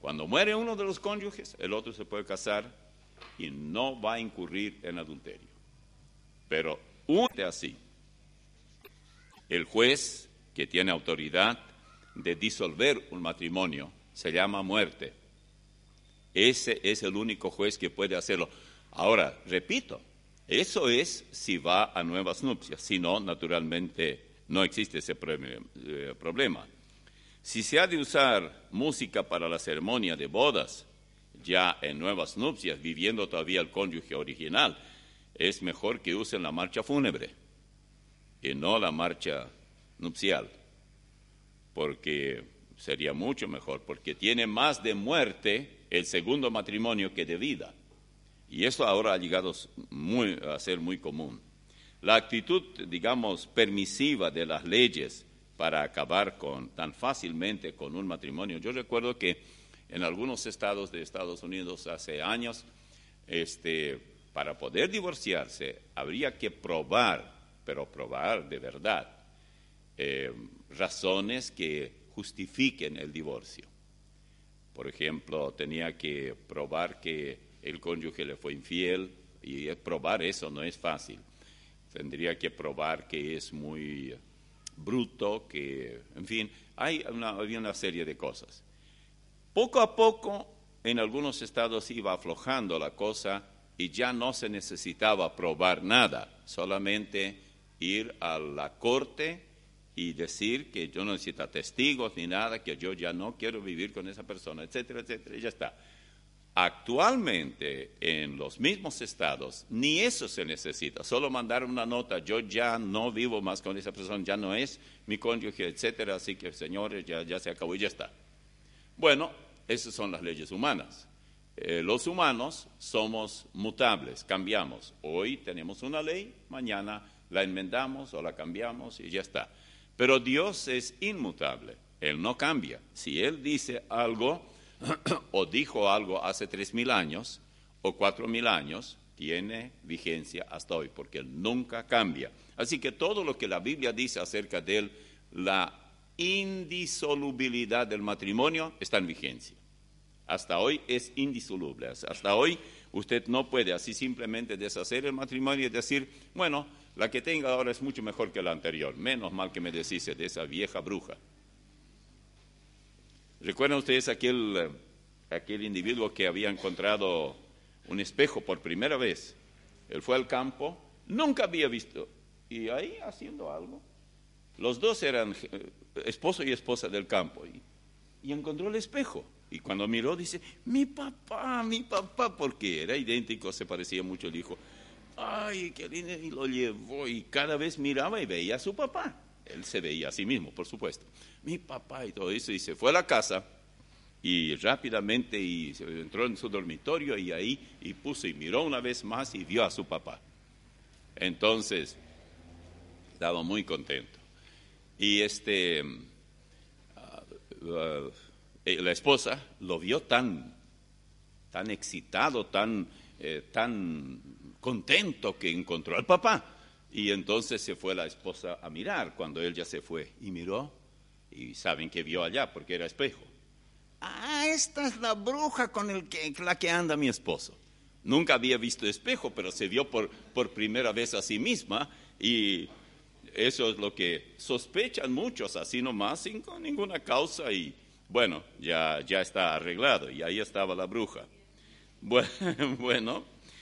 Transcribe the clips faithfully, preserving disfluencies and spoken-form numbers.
Cuando muere uno de los cónyuges, el otro se puede casar y no va a incurrir en adulterio. Pero uno así, el juez que tiene autoridad de disolver un matrimonio se llama muerte. Ese es el único juez que puede hacerlo. Ahora, repito, eso es si va a nuevas nupcias. Si no, naturalmente no existe ese problema. Si se ha de usar música para la ceremonia de bodas, ya en nuevas nupcias, viviendo todavía el cónyuge original, es mejor que usen la marcha fúnebre y no la marcha nupcial, porque sería mucho mejor, porque tiene más de muerte el segundo matrimonio que de vida. Y eso ahora ha llegado muy, a ser muy común. La actitud, digamos, permisiva de las leyes para acabar con, tan fácilmente con un matrimonio. Yo recuerdo que en algunos estados de Estados Unidos hace años, este, para poder divorciarse, habría que probar, pero probar de verdad, eh, razones que justifiquen el divorcio. Por ejemplo, tenía que probar que el cónyuge le fue infiel, y probar eso no es fácil. Tendría que probar que es muy bruto, que, en fin, hay una, había una serie de cosas. Poco a poco, en algunos estados iba aflojando la cosa y ya no se necesitaba probar nada, solamente ir a la corte y decir que yo no necesito testigos ni nada, que yo ya no quiero vivir con esa persona, etcétera, etcétera, y ya está. Actualmente, en los mismos estados, ni eso se necesita, solo mandar una nota, yo ya no vivo más con esa persona, ya no es mi cónyuge, etcétera, así que, señores, ya, ya se acabó y ya está. Bueno, esas son las leyes humanas. Eh, los humanos somos mutables, cambiamos. Hoy tenemos una ley, mañana la enmendamos o la cambiamos y ya está. Pero Dios es inmutable, Él no cambia. Si Él dice algo o dijo algo hace tres mil años o cuatro mil años, tiene vigencia hasta hoy, porque Él nunca cambia. Así que todo lo que la Biblia dice acerca de Él, la indisolubilidad del matrimonio está en vigencia. Hasta hoy es indisoluble. Hasta hoy usted no puede así simplemente deshacer el matrimonio y decir, bueno, la que tenga ahora es mucho mejor que la anterior. Menos mal que me deshice de esa vieja bruja. ¿Recuerdan ustedes aquel, aquel individuo que había encontrado un espejo por primera vez? Él fue al campo, nunca había visto, y ahí haciendo algo. Los dos eran esposo y esposa del campo, y, y encontró el espejo. Y cuando miró, dice, mi papá, mi papá, porque era idéntico, se parecía mucho. El hijo, ay, qué lindo, y lo llevó, y cada vez miraba y veía a su papá. Él se veía a sí mismo, por supuesto. Mi papá y todo eso, y se fue a la casa, y rápidamente y se entró en su dormitorio, y ahí, y puso, y miró una vez más, y vio a su papá. Entonces, estaba muy contento. Y este, uh, uh, la esposa lo vio tan, tan excitado, tan, eh, tan contento que encontró al papá. Y entonces se fue la esposa a mirar cuando él ya se fue. Y miró, y saben que vio allá porque era espejo. Ah, esta es la bruja con el que, la que anda mi esposo. Nunca había visto espejo, pero se vio por, por primera vez a sí misma, y eso es lo que sospechan muchos, así nomás, sin ninguna causa, y bueno, ya, ya está arreglado, y ahí estaba la bruja. Bueno,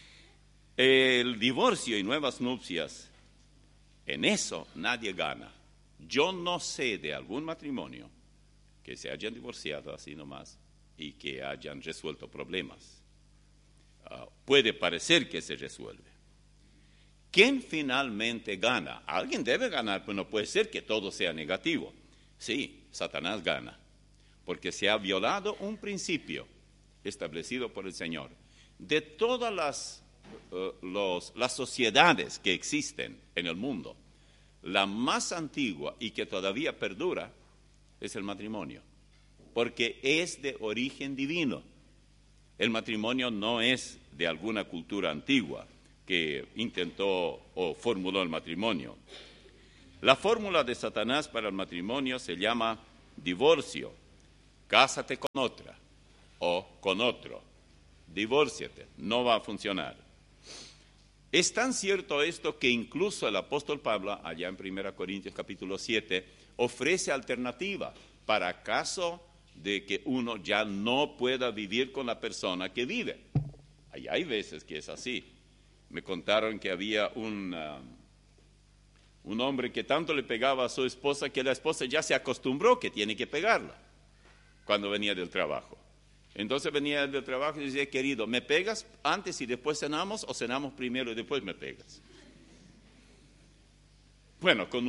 el divorcio y nuevas nupcias, en eso nadie gana. Yo no sé de algún matrimonio que se hayan divorciado así nomás y que hayan resuelto problemas. Uh, puede parecer que se resuelve. ¿Quién finalmente gana? Alguien debe ganar, pero no puede ser que todo sea negativo. Sí, Satanás gana, porque se ha violado un principio establecido por el Señor. De todas las, uh, los, las sociedades que existen en el mundo, la más antigua y que todavía perdura es el matrimonio, porque es de origen divino. El matrimonio no es de alguna cultura antigua que intentó o formuló el matrimonio. La fórmula de Satanás para el matrimonio se llama divorcio, cásate con otra. o con otro. Divórciate, no va a funcionar. Es tan cierto esto que incluso el apóstol Pablo, allá en primera Corintios capítulo siete, ofrece alternativa para caso de que uno ya no pueda vivir con la persona que vive. Ahí hay veces que es así. Me contaron que había un, uh, un hombre que tanto le pegaba a su esposa que la esposa ya se acostumbró que tiene que pegarla cuando venía del trabajo. Entonces venía del trabajo y decía, querido, ¿me pegas antes y después cenamos o cenamos primero y después me pegas? Bueno, con